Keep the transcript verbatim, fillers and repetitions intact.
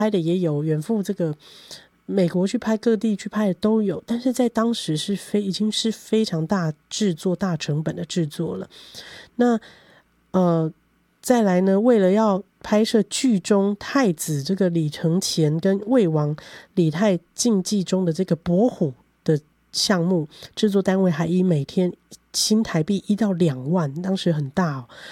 拍的也有，远赴这个美国去拍，各地去拍的都有，但是在当时是非已经是非常大制作、大成本的制作了。那呃，再来呢，为了要拍摄剧中太子这个李承乾跟魏王李泰竞技中的这个伯虎的项目，制作单位还以每天新台币一到两万，当时很大哦，